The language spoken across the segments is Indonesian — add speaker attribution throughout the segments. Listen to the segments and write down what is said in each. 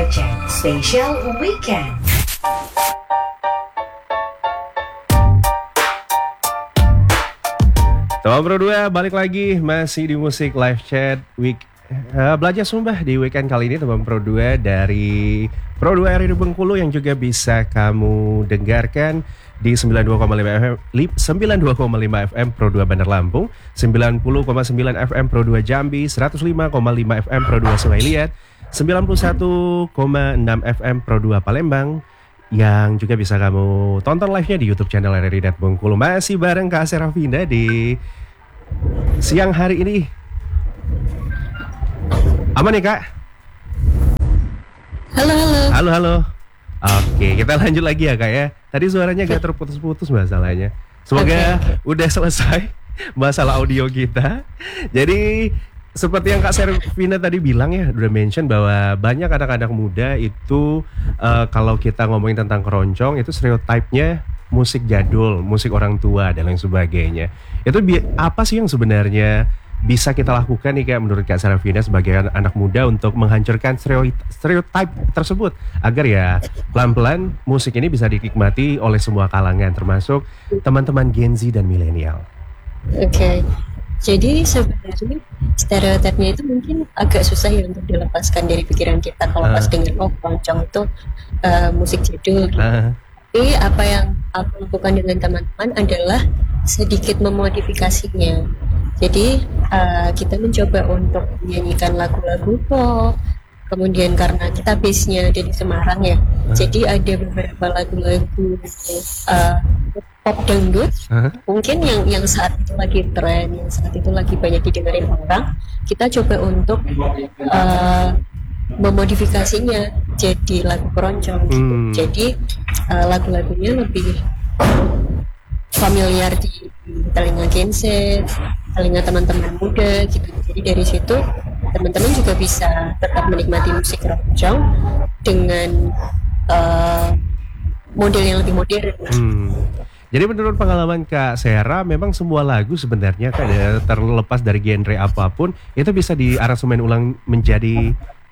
Speaker 1: Live Chat Special Weekend.
Speaker 2: Teman Pro 2 balik lagi masih di Musik Live Chat Week. Belajar sumbah di weekend kali ini teman Pro 2 dari Pro 2 RRI Bengkulu yang juga bisa kamu dengarkan di 92,5 FM Pro 2 Bandar Lampung, 90,9 FM Pro 2 Jambi, 105,5 FM Pro 2 Sungai Liat, 91,6 FM Pro 2 Palembang, yang juga bisa kamu tonton live-nya di YouTube channel RRI Net Bengkulu. Masih bareng Kak Serafinda di siang hari ini. Aman nih Kak? Halo. Oke, kita lanjut lagi ya Kak ya. Tadi suaranya agak terputus-putus masalahnya. Semoga udah selesai masalah audio kita. Jadi seperti yang Kak Servina tadi bilang ya, udah mention bahwa banyak anak-anak muda itu kalau kita ngomongin tentang keroncong itu stereotipnya musik jadul, musik orang tua dan lain sebagainya. Itu apa sih yang sebenarnya bisa kita lakukan nih kayak menurut Kak Servina sebagai anak muda untuk menghancurkan stereotip tersebut agar ya pelan-pelan musik ini bisa dinikmati oleh semua kalangan termasuk teman-teman Gen Z dan milenial.
Speaker 3: Oke. Jadi sebenarnya stereotipnya itu mungkin agak susah ya untuk dilepaskan dari pikiran kita kalau pas dengar keroncong itu musik jadul gitu. Tapi apa yang aku lakukan dengan teman-teman adalah sedikit memodifikasinya. Jadi kita mencoba untuk menyanyikan lagu-lagu pop. Kemudian karena kita base-nya ada di Semarang ya, jadi ada beberapa lagu-lagu pop dangdut, mungkin yang saat itu lagi tren, yang saat itu lagi banyak didengarin orang. Kita coba untuk memodifikasinya jadi lagu keroncong gitu. Jadi lagu-lagunya lebih familiar di telinga Gen Z, telinga teman-teman muda gitu. Jadi dari situ teman-teman juga bisa tetap menikmati musik keroncong dengan model yang lebih modern.
Speaker 2: Jadi menurut pengalaman Kak Sera, memang semua lagu sebenarnya terlepas dari genre apapun itu bisa diaransemen ulang menjadi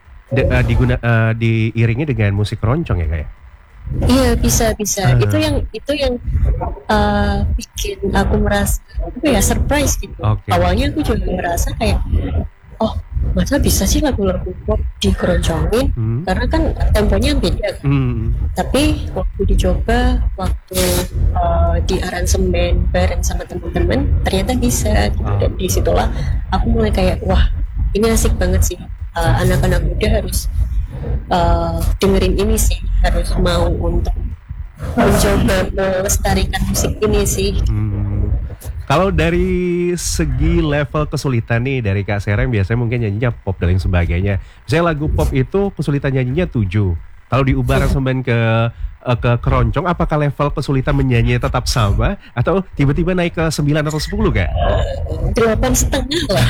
Speaker 2: diiringi dengan musik keroncong ya Kak ya?
Speaker 3: Iya bisa. Itu yang bikin aku merasa surprise gitu. Awalnya aku juga merasa kayak masa bisa sih lagu-lagu pop dikeroncongin, karena kan temponya beda kan. Tapi waktu dicoba, waktu di aransemen bareng sama teman-teman, ternyata bisa gitu. Dan disitulah aku mulai kayak wah ini asik banget sih, anak-anak muda harus dengerin ini sih, harus mau untuk mencoba melestarikan musik ini sih.
Speaker 2: Kalau dari segi level kesulitan nih dari Kak Sera yang biasanya mungkin nyanyinya pop dan lain sebagainya. Misalnya lagu pop itu kesulitan nyanyinya 7. Kalau diubah aransemen ke keroncong, apakah level kesulitan menyanyi tetap sama atau tiba-tiba naik ke 9 atau 10 Kak?
Speaker 3: 8,5 lah.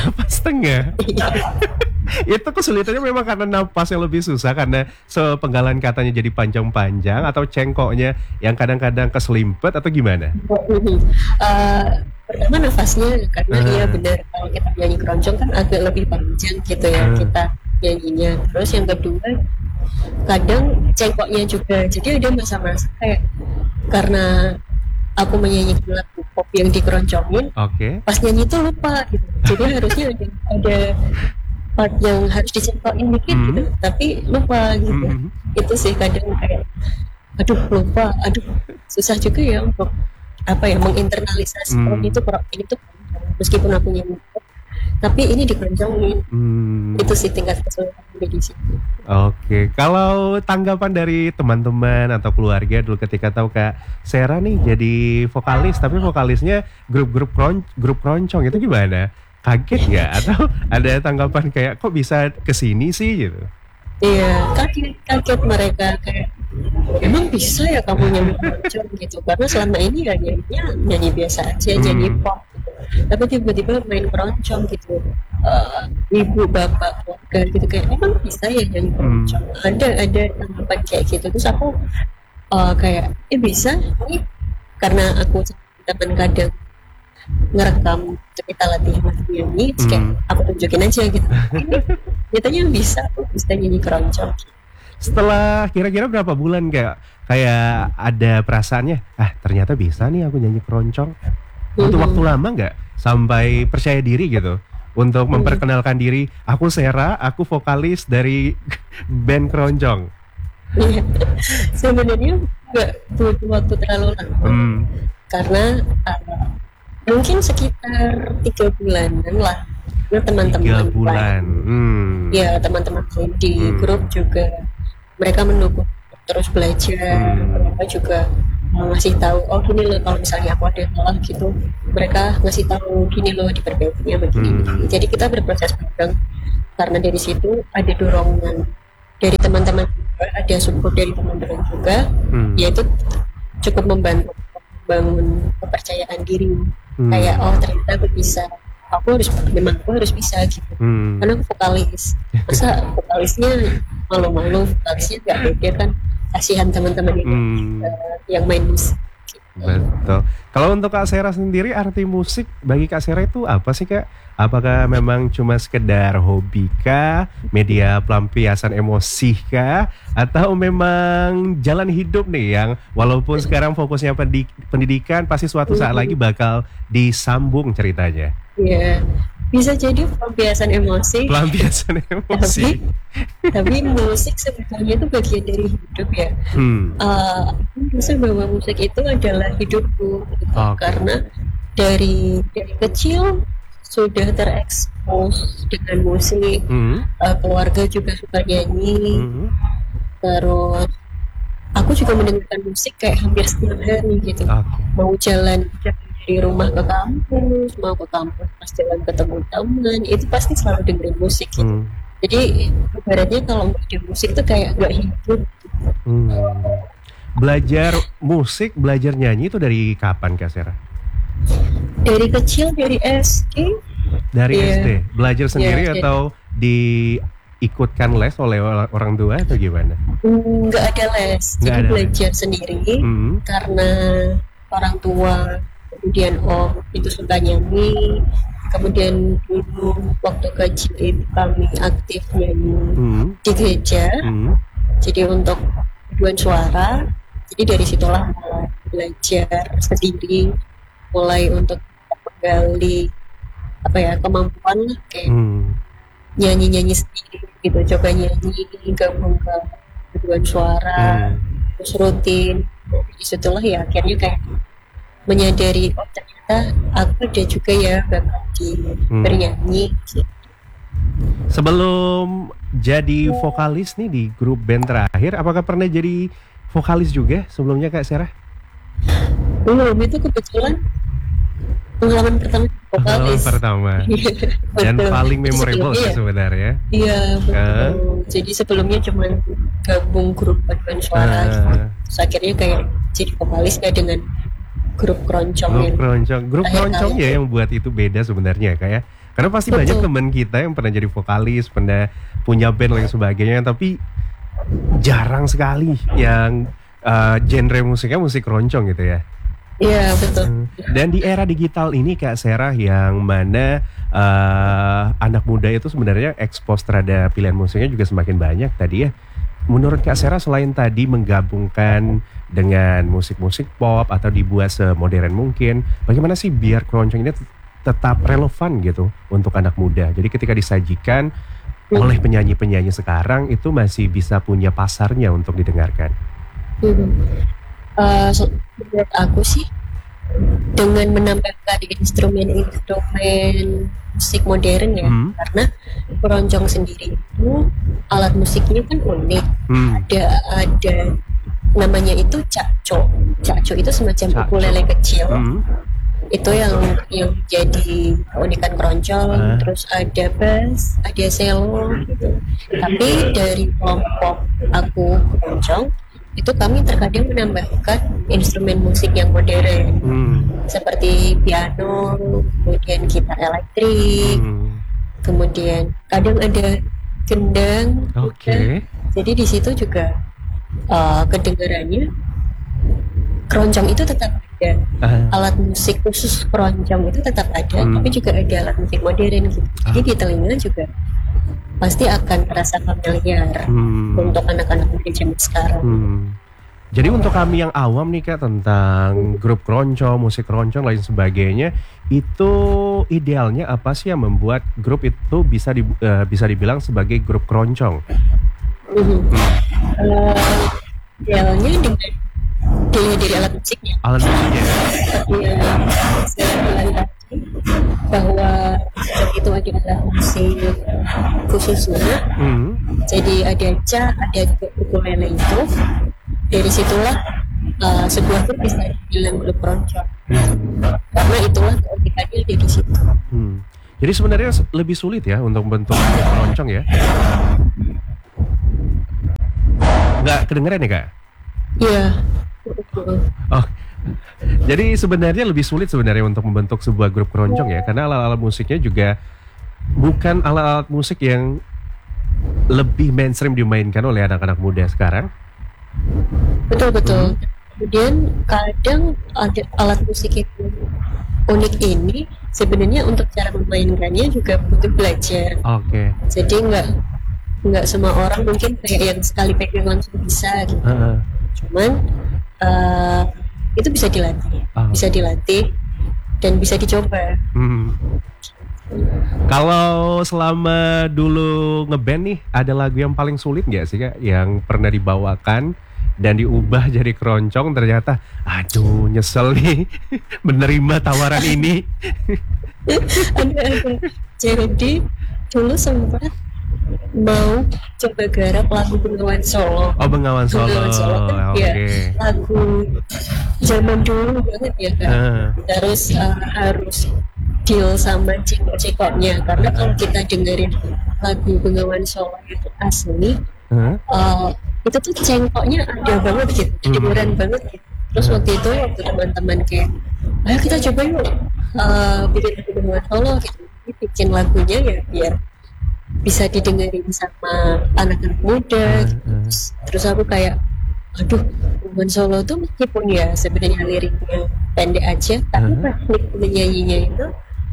Speaker 2: 8,5. Itu kesulitannya memang karena napas yang lebih susah karena sepenggalan katanya jadi panjang-panjang atau cengkoknya yang kadang-kadang keselimpet atau gimana?
Speaker 3: Pertama nafasnya karena iya benar kalau kita nyanyi keroncong kan agak lebih panjang gitu ya kita nyanyinya. Terus yang kedua kadang cengkoknya juga, jadi ada masa-masa kayak karena aku menyanyikan lagu pop yang dikeroncongin, pas nyanyi itu lupa gitu. Jadi harusnya ada part yang harus dicengkokin dikit gitu, tapi lupa gitu. Itu sih kadang kayak lupa, susah juga ya untuk menginternalisasi ini tuh meskipun aku nyanyi tapi ini dikeroncongin. Itu sih tingkat kesulitan di situ.
Speaker 2: Oke, kalau tanggapan dari teman-teman atau keluarga dulu ketika tahu Kak Sera nih jadi vokalis, tapi vokalisnya grup keroncong itu gimana? Kaget nggak? Atau ada tanggapan kayak kok bisa kesini sih gitu?
Speaker 3: Iya, kaget mereka kayak emang bisa ya kamu nyanyi keroncong gitu, karena selama ini ya nyanyi biasa aja, nyanyi pop gitu. Tapi tiba-tiba main keroncong gitu, ibu bapak keluarga gitu kayak emang bisa ya nyanyi keroncong. Ada tanggapan kayak gitu, terus aku kayak bisa ini karena aku teman kadang ngerekam kita latihan nyanyi, kayak aku tunjukin aja gitu. Ini nyatanya bisa nyanyi keroncong.
Speaker 2: Setelah kira-kira berapa bulan kayak ada perasaannya, ternyata bisa nih aku nyanyi keroncong. Butuh waktu lama nggak sampai percaya diri gitu untuk memperkenalkan diri, aku Sera, aku vokalis dari band keroncong.
Speaker 3: Iya, sebenarnya nggak butuh waktu terlalu lama karena mungkin sekitar 3 bulanan lah. Karena teman-teman
Speaker 2: 3 bulan.
Speaker 3: Ya teman-teman saya di grup juga mereka mendukung terus belajar. Mereka juga ngasih tahu, oh gini loh kalau misalnya aku ada salah gitu, mereka ngasih tahu gini loh diperbaikinya begini. Jadi kita berproses bareng karena dari situ ada dorongan dari teman-teman juga, ada support dari teman-teman juga, yaitu cukup membantu membangun kepercayaan diri. Kayak oh ternyata aku bisa, aku harus bisa gitu. Karena aku vokalis, masa vokalisnya malu-malu, vokalisnya nggak pede kan, kasihan teman-teman yang main musik.
Speaker 2: Betul. Kalau untuk Kak Sera sendiri, arti musik bagi Kak Sera itu apa sih Kak? Apakah memang cuma sekedar hobi kah, media pelampiasan emosi kah, atau memang jalan hidup nih yang walaupun sekarang fokusnya pendidikan, pasti suatu saat lagi bakal disambung ceritanya?
Speaker 3: Iya, bisa jadi pelampiasan emosi.
Speaker 2: Pelampiasan emosi.
Speaker 3: Tapi musik sebetulnya itu bagian dari hidup ya. Aku merasa bahwa musik itu adalah hidupku gitu. Karena dari kecil sudah terekspos dengan musik. Keluarga juga suka nyanyi. Terus aku juga mendengarkan musik kayak hampir setiap hari gitu. Mau jalan dari rumah ke kampus, mau ke kampus pas jalan ketemu teman, itu pasti selalu dengerin musik gitu. Jadi ibaratnya kalau nggak ada musik tuh kayak nggak hidup.
Speaker 2: Belajar musik, belajar nyanyi itu dari kapan Kak Sera?
Speaker 3: Dari kecil, dari SD.
Speaker 2: Dari SD? Belajar sendiri atau diikutkan les oleh orang tua atau gimana?
Speaker 3: Nggak ada les, jadi belajar sendiri karena orang tua, kemudian om itu suka nyanyi. Kemudian dulu waktu kecil itu kami aktif nyanyi di gereja. Jadi untuk paduan suara. Jadi dari situlah mulai belajar sendiri, mulai untuk menggali kemampuan lah kayak nyanyi sendiri gitu, coba nyanyi, gabung ke paduan suara, terus rutin. Dari situlah ya akhirnya kayak menyadari oh ternyata aku ada juga ya bakal di bernyanyi gitu.
Speaker 2: Sebelum jadi vokalis nih di grup band terakhir, apakah pernah jadi vokalis juga sebelumnya Kak Sera?
Speaker 3: Belum, itu kebetulan pengalaman pertama vokalis.
Speaker 2: Dan paling memorable sih sebenarnya.
Speaker 3: Iya betul. Jadi sebelumnya cuma gabung grup paduan suara terus akhirnya kayak jadi vokalis kayak dengan grup keroncong.
Speaker 2: Grup keroncong ya yang buat itu beda sebenarnya kayak. Karena pasti banyak teman kita yang pernah jadi vokalis, pernah punya band dan sebagainya, tapi jarang sekali yang genre musiknya musik keroncong gitu ya.
Speaker 3: Iya betul.
Speaker 2: Dan di era digital ini Kak Sera yang mana anak muda itu sebenarnya ekspos terhadap pilihan musiknya juga semakin banyak tadi ya. Menurut Kak Sera selain tadi menggabungkan dengan musik-musik pop atau dibuat semodern mungkin, bagaimana sih biar keroncong ini tetap relevan gitu untuk anak muda? Jadi ketika disajikan oleh penyanyi-penyanyi sekarang itu masih bisa punya pasarnya untuk didengarkan.
Speaker 3: Menurut aku sih dengan menambahkan instrumen musik modern ya, karena keroncong sendiri itu alat musiknya kan unik. Ada namanya itu cakco. Cakco itu semacam ukulele kecil. Itu yang jadi keunikan keroncong. Terus ada bass, ada cello gitu. Tapi dari kelompok aku keroncong itu kami terkadang menambahkan instrumen musik yang modern seperti piano, kemudian gitar elektrik, kemudian kadang ada gendang. Jadi di situ juga kedengarannya keroncong itu tetap ada, alat musik khusus keroncong itu tetap ada, tapi juga ada alat musik modern gitu. Jadi di telinga juga pasti akan terasa familiar untuk anak-anak muda zaman sekarang.
Speaker 2: Jadi untuk kami yang awam nih Kak tentang grup keroncong, musik keroncong lain sebagainya, itu idealnya apa sih yang membuat grup itu bisa dibilang sebagai grup keroncong?
Speaker 3: Idealnya dengan dilihat dari alat musiknya.
Speaker 2: Alat musiknya.
Speaker 3: Ya, saya bilang tadi bahwa itu ada alat musik khususnya. Jadi ada ada juga ukulele itu. Dari situlah sebuah grup bisa dibilang grup keroncong. Karena itulah keunikannya ada di situ.
Speaker 2: Jadi sebenarnya lebih sulit ya untuk membentuk grup keroncong ya? Nggak kedengeran ya Kak?
Speaker 3: Iya.
Speaker 2: Oh, jadi sebenarnya lebih sulit sebenarnya untuk membentuk sebuah grup keroncong ya, karena alat-alat musiknya juga bukan alat-alat musik yang lebih mainstream dimainkan oleh anak-anak muda sekarang.
Speaker 3: Betul. Kemudian kadang ada alat musik yang unik ini sebenarnya untuk cara memainkannya juga butuh belajar.
Speaker 2: Oke.
Speaker 3: Jadi nggak semua orang mungkin kayak yang sekali pegang langsung bisa gitu. Cuman itu bisa dilatih dan bisa dicoba.
Speaker 2: Kalau selama dulu ngeband nih, ada lagu yang paling sulit nggak sih Kak yang pernah dibawakan dan diubah jadi keroncong, ternyata aduh nyesel nih menerima tawaran ini?
Speaker 3: ada. Jadi dulu sempat mau coba garap lagu Bengawan Solo.
Speaker 2: Oh, Bengawan Solo
Speaker 3: kan ya lagu zaman dulu banget ya kan. Terus harus deal sama cengkok-cengkoknya, karena kalau kita dengerin lagu Bengawan Solo itu asli, itu tuh cengkoknya ada banget gitu, kedengeran banget gitu. Terus waktu teman-teman kayak, ayo kita coba yuk bikin lagu Bengawan Solo gitu. Bikin lagunya ya biar bisa didengerin sama anak-anak muda gitu. Terus aku kayak, aduh, Bengawan Solo tuh meskipun ya sebenarnya liriknya pendek aja, tapi teknik menyanyinya itu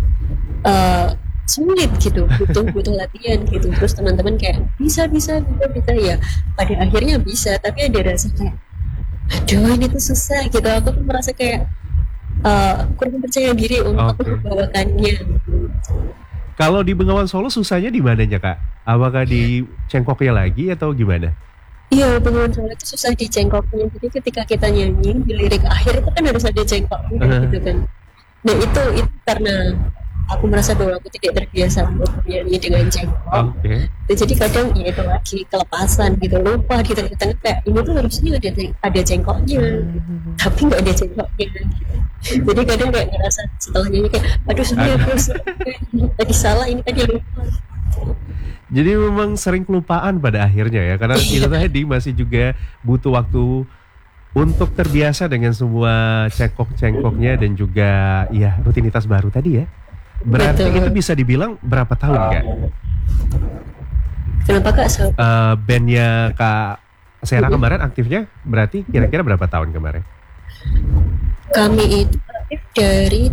Speaker 3: sulit gitu, butuh latihan gitu. Terus teman-teman kayak bisa ya, pada akhirnya bisa, tapi ada rasa kayak, aduh ini tuh susah gitu. Aku tuh merasa kayak kurang percaya diri untuk membawakannya.
Speaker 2: Kalau di Bengawan Solo susahnya di mananya Kak? Apakah di cengkoknya lagi atau gimana?
Speaker 3: Iya, Bengawan Solo itu susah di cengkoknya. Jadi ketika kita nyanyi di lirik akhir itu kan harus ada cengkoknya gitu kan. Nah itu karena aku merasa bahwa aku tidak terbiasa untuk bernyanyi dengan cengkok. Jadi kadang ya itu lagi kelepasan gitu, lupa di tengah-tengah kayak ini tuh harusnya ada cengkoknya, tapi nggak ada cengkoknya. Jadi kadang kayak ngerasa setelah nyanyi kayak aduh sebenarnya tadi salah, ini tadi lupa.
Speaker 2: Jadi memang sering kelupaan pada akhirnya ya, karena itu tadi masih juga butuh waktu untuk terbiasa dengan semua cengkok-cengkoknya dan juga ya rutinitas baru tadi ya. Berarti itu bisa dibilang berapa tahun Kak?
Speaker 3: Kenapa Kak?
Speaker 2: Bandnya Kak Sera kemarin aktifnya berarti kira-kira berapa tahun kemarin?
Speaker 3: Kami itu aktif dari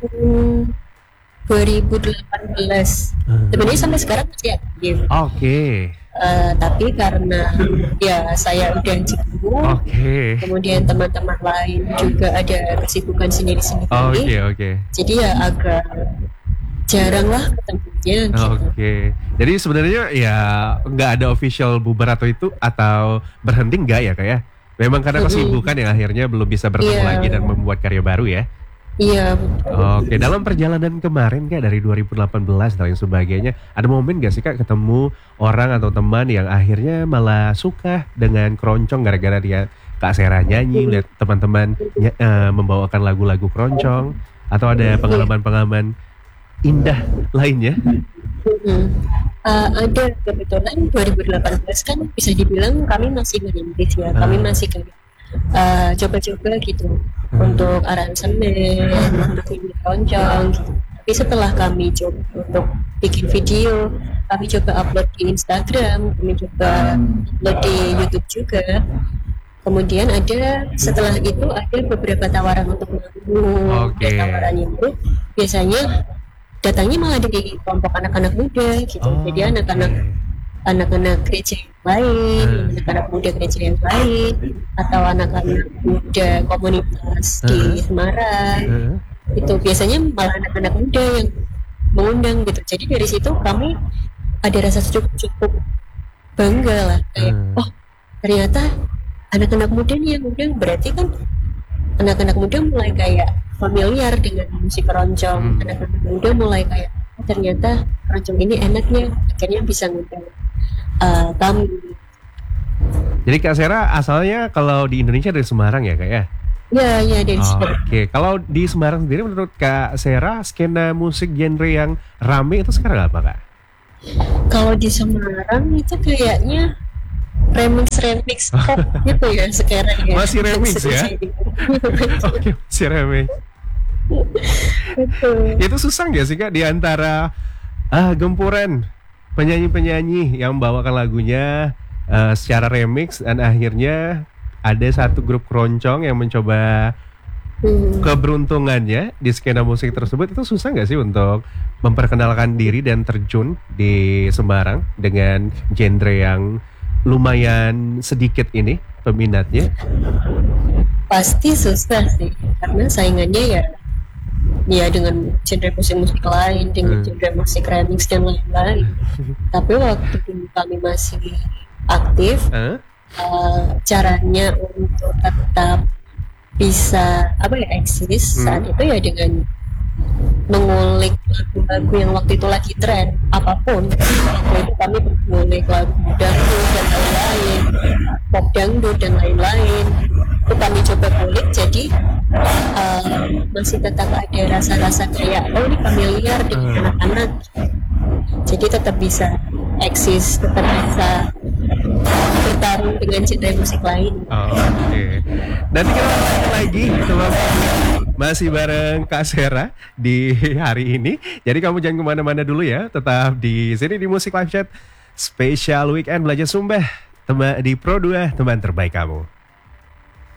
Speaker 3: 2018. Sebenarnya sampai sekarang masih aktif. Tapi karena ya saya udah jauh, kemudian teman-teman lain juga ada kesibukan sendiri-sendiri. Jadi ya agak jarang lah ketemunya.
Speaker 2: Jadi sebenarnya ya nggak ada official bubar atau berhenti nggak ya Kak ya? Memang karena kesibukan yang akhirnya belum bisa bertemu lagi dan membuat karya baru ya?
Speaker 3: Iya.
Speaker 2: Dalam perjalanan kemarin Kak dari 2018 dan lain sebagainya, ada momen gak sih Kak ketemu orang atau teman yang akhirnya malah suka dengan keroncong gara-gara dia Kak Sera nyanyi, lihat teman-teman membawakan lagu-lagu keroncong, atau ada pengalaman-pengalaman indah lainnya?
Speaker 3: Ada, kebetulan 2018 kan bisa dibilang kami masih merintis ya, kami masih coba-coba gitu untuk aransemen, untuk ini keroncong gitu. Tapi setelah kami coba untuk bikin video, kami coba upload di Instagram, kami coba upload di YouTube juga. Kemudian setelah itu ada beberapa tawaran untuk manggung. Tawarannya itu biasanya datangnya malah dari kelompok anak-anak muda gitu.
Speaker 2: Oh,
Speaker 3: Jadi anak-anak gereja yang lain, anak-anak muda gereja yang lain, atau anak-anak muda komunitas di Semarang. Itu biasanya malah anak-anak muda yang mengundang gitu. Jadi dari situ kami ada rasa cukup bangga lah, kayak oh ternyata anak-anak muda nih yang undang, berarti kan anak-anak muda mulai kayak familiar dengan musik keroncong. Anak-anak muda mulai kayak oh, ternyata keroncong ini enaknya, akhirnya bisa ngundang kami.
Speaker 2: Jadi Kak Sera asalnya kalau di Indonesia dari Semarang ya Kak ya?
Speaker 3: Ya dari situ.
Speaker 2: Oke, kalau di Semarang sendiri menurut Kak Sera skena musik genre yang rame itu sekarang apa Kak?
Speaker 3: Kalau di Semarang itu kayaknya remix pop gitu ya sekarang ya.
Speaker 2: Masih remix ya? Oke, masih remix. Itu susah nggak sih Kak di antara gempuran penyanyi-penyanyi yang membawakan lagunya secara remix dan akhirnya ada satu grup keroncong yang mencoba keberuntungannya di skena musik tersebut, itu susah nggak sih untuk memperkenalkan diri dan terjun di Semarang dengan genre yang lumayan sedikit ini peminatnya?
Speaker 3: Pasti susah sih, karena saingannya ya dengan genre musik lain, dengan genre musik remix dan lain-lain. Tapi waktu kami masih aktif, caranya untuk tetap bisa eksis saat itu ya dengan mengulik lagu-lagu yang waktu itu lagi tren apapun. Waktu itu kami mengulik lagu dangdut dan lain-lain, pop dangdut dan lain-lain. Itu kami coba kulik, jadi masih tetap ada rasa-rasa kayak oh ini familiar dengan anak-anak. Jadi tetap bisa eksis, tetap bisa bertarung dengan genre musik lain.
Speaker 2: Oke. Nanti kita lanjut lagi kalau masih bareng Kak Sera di hari ini. Jadi kamu jangan kemana-mana dulu ya. Tetap di sini di Musik Live Chat Special Weekend Belajar Sumba di Pro 2 teman terbaik kamu.